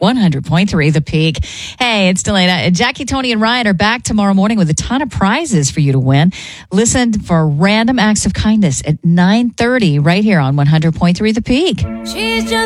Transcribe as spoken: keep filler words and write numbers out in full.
one hundred point three The Peak. Hey, it's Delana. Jackie, Tony, and Ryan are back tomorrow morning with a ton of prizes for you to win. Listen for Random Acts of Kindness at nine thirty right here on one hundred point three The Peak. She's just